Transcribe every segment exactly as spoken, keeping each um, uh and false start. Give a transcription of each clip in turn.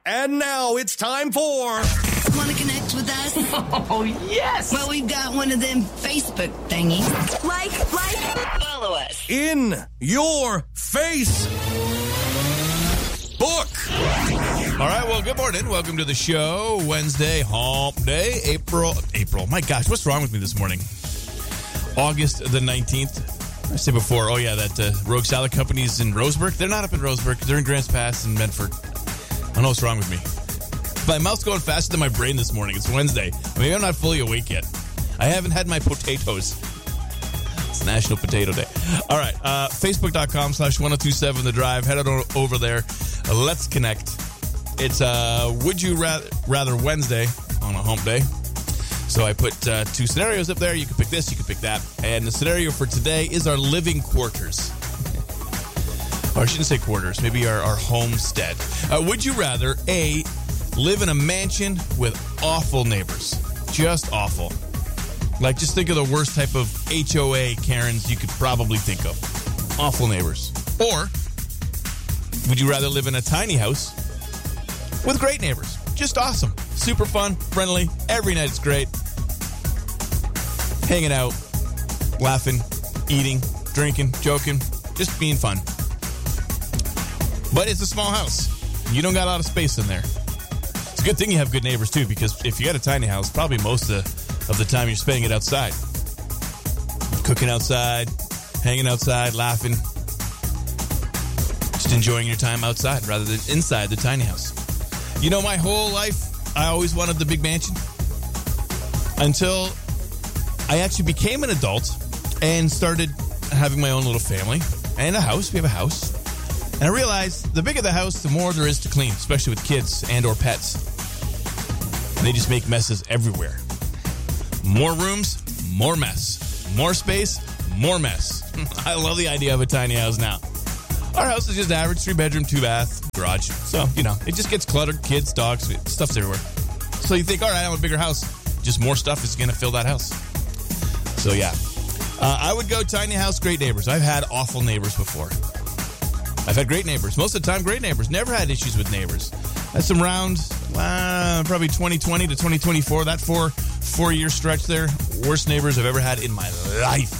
And now it's time for... Want to connect with us? Oh, yes! Well, we've got one of them Facebook thingies. Like, like, follow us. In Your Face Book. All right, well, good morning. Welcome to the show. Wednesday, hump day, April. April. My gosh, what's wrong with me this morning? August the nineteenth. I said before, oh, yeah, that uh, Rogue Salad Company's in Roseburg. They're not up in Roseburg. They're in Grants Pass and Medford. I don't know what's wrong with me. My mouth's going faster than my brain this morning. It's Wednesday. Maybe I'm not fully awake yet. I haven't had my potatoes. It's National Potato Day. All right. Uh, Facebook.com slash 1027 The Drive. Head on over there. Uh, let's connect. It's uh, Would You Rather, rather Wednesday on a hump day. So I put uh, two scenarios up there. You can pick this. You can pick that. And the scenario for today is our living quarters. Or I shouldn't say quarters. Maybe our, our homestead. Uh, would you rather, A, live in a mansion with awful neighbors? Just awful. Like, just think of the worst type of H O A Karens you could probably think of. Awful neighbors. Or, would you rather live in a tiny house with great neighbors? Just awesome. Super fun, friendly. Every night it's great. Hanging out, laughing, eating, drinking, joking, just being fun. But it's a small house. You don't got a lot of space in there. It's a good thing you have good neighbors, too, because if you got a tiny house, probably most of the, of the time you're spending it outside. Cooking outside, hanging outside, laughing. Just enjoying your time outside rather than inside the tiny house. You know, my whole life, I always wanted the big mansion. Until I actually became an adult and started having my own little family and a house. We have a house. And I realized the bigger the house, the more there is to clean, especially with kids and or pets. And they just make messes everywhere. More rooms, more mess. More space, more mess. I love the idea of a tiny house now. Our house is just average, three bedroom, two bath, garage. So, you know, it just gets cluttered. Kids, dogs, stuff's everywhere. So you think, all right, I want a bigger house. Just more stuff is going to fill that house. So, yeah. Uh, I would go tiny house, great neighbors. I've had awful neighbors before. I've had great neighbors. Most of the time, great neighbors. Never had issues with neighbors. That's around uh, probably twenty twenty to twenty twenty-four. That four, four-year stretch there. Worst neighbors I've ever had in my life.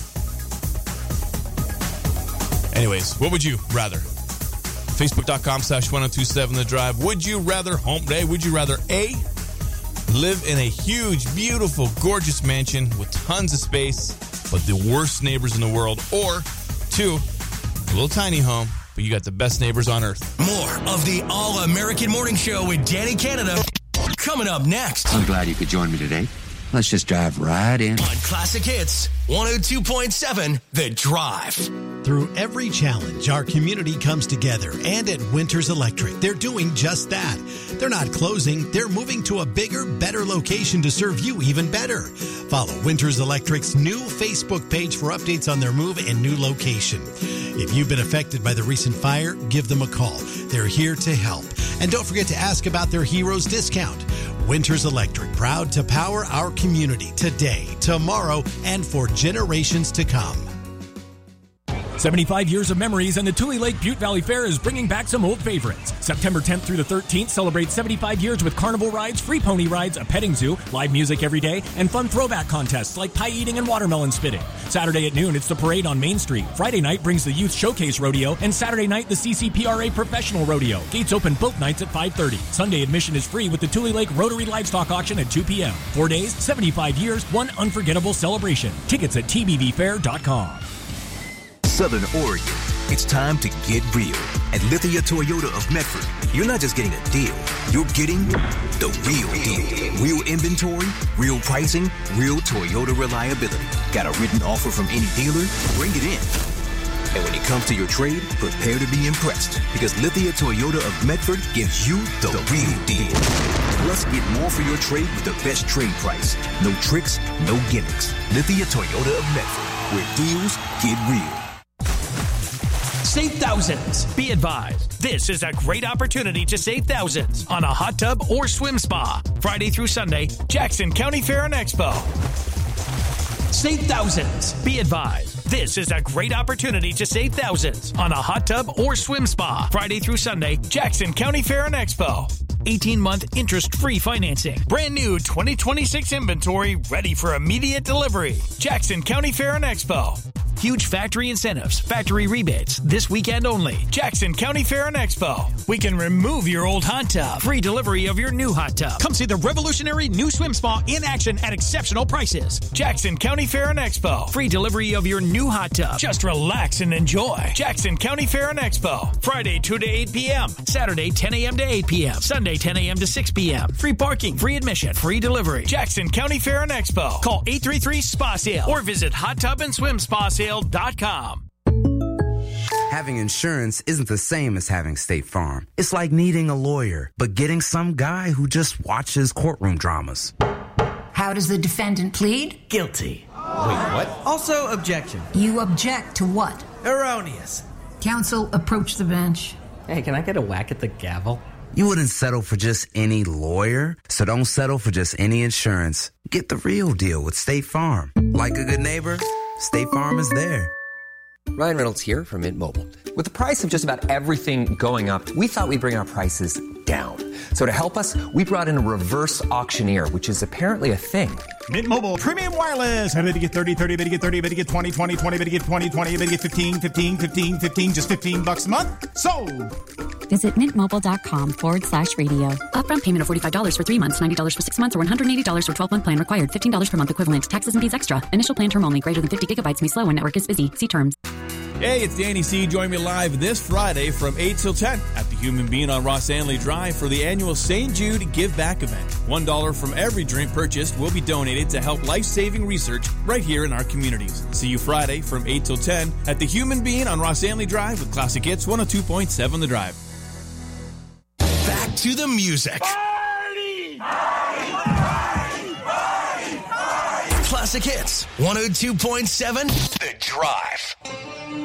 Anyways, what would you rather? Facebook.com slash 1027 The Drive. Would you rather, home day, would you rather A, live in a huge, beautiful, gorgeous mansion with tons of space, but the worst neighbors in the world, or two, a little tiny home, but you got the best neighbors on earth? More of the All-American Morning Show with Danny Canada coming up next. I'm glad you could join me today. Let's just drive right in. On Classic Hits, one oh two point seven The Drive. Through every challenge, our community comes together, and at Winters Electric, they're doing just that. They're not closing, they're moving to a bigger, better location to serve you even better. Follow Winters Electric's new Facebook page for updates on their move and new location. If you've been affected by the recent fire, give them a call. They're here to help. And don't forget to ask about their Heroes discount. Winters Electric, proud to power our community today, tomorrow, and for generations to come. seventy-five years of memories, and the Tule Lake Butte Valley Fair is bringing back some old favorites. September tenth through the thirteenth, celebrate seventy-five years with carnival rides, free pony rides, a petting zoo, live music every day, and fun throwback contests like pie eating and watermelon spitting. Saturday at noon, it's the parade on Main Street. Friday night brings the Youth Showcase Rodeo, and Saturday night, the C C P R A Professional Rodeo. Gates open both nights at five thirty. Sunday admission is free with the Tule Lake Rotary Livestock Auction at two p.m. Four days, seventy-five years, one unforgettable celebration. Tickets at t b v fair dot com. Southern Oregon, it's time to get real. At Lithia Toyota of Medford, you're not just getting a deal, you're getting the real deal. Real inventory, real pricing, real Toyota reliability. Got a written offer from any dealer? Bring it in. And when it comes to your trade, prepare to be impressed, because Lithia Toyota of Medford gives you the real deal. Plus, get more for your trade with the best trade price. No tricks, no gimmicks. Lithia Toyota of Medford, where deals get real. Save thousands. Be advised, this is a great opportunity to save thousands on a hot tub or swim spa. Friday through Sunday, Jackson County Fair and Expo. Save thousands. Be advised, this is a great opportunity to save thousands on a hot tub or swim spa. Friday through Sunday, Jackson County Fair and Expo. eighteen-month interest-free financing. Brand new twenty twenty-six inventory ready for immediate delivery. Jackson County Fair and Expo. Huge factory incentives, factory rebates, this weekend only. Jackson County Fair and Expo. We can remove your old hot tub. Free delivery of your new hot tub. Come see the revolutionary new swim spa in action at exceptional prices. Jackson County Fair and Expo. Free delivery of your new hot tub. Just relax and enjoy. Jackson County Fair and Expo. Friday two to eight p.m. Saturday ten a.m. to eight p.m. Sunday ten a.m. to six p.m. Free parking, free admission, free delivery. Jackson County Fair and Expo. Call eight three three S P A Sale or visit hot tub and swim spa sale dot com. Having insurance isn't the same as having State Farm. It's like needing a lawyer, but getting some guy who just watches courtroom dramas. How does the defendant plead? Guilty. Wait, what? Also, objection. You object to what? Erroneous. Counsel, approach the bench. Hey, can I get a whack at the gavel? You wouldn't settle for just any lawyer, so don't settle for just any insurance. Get the real deal with State Farm. Like a good neighbor, State Farm is there. Ryan Reynolds here from Mint Mobile. With the price of just about everything going up, we thought we'd bring our prices down. So to help us, we brought in a reverse auctioneer, which is apparently a thing. Mint Mobile Premium Wireless. How did you get thirty, thirty, bet you get thirty, bet you get twenty, twenty, twenty, bet you get twenty, twenty, bet you get fifteen, fifteen, fifteen, fifteen, just fifteen bucks a month? Sold! Visit mintmobile.com forward slash radio. Upfront payment of forty-five dollars for three months, ninety dollars for six months, or one hundred eighty dollars for twelve-month plan required. fifteen dollars per month equivalent. Taxes and fees extra. Initial plan term only. Greater than fifty gigabytes may slow when network is busy. See terms. Hey, it's Danny C. Join me live this Friday from eight till ten at the Human Bean on Ross Anley Drive for the annual Saint Jude Give Back event. one dollar from every drink purchased will be donated to help life-saving research right here in our communities. See you Friday from eight till ten at the Human Bean on Ross Anley Drive with Classic Hits one oh two point seven The Drive. Back to the music. Party! Party! Party! Party! Party! Classic Hits one oh two point seven The Drive.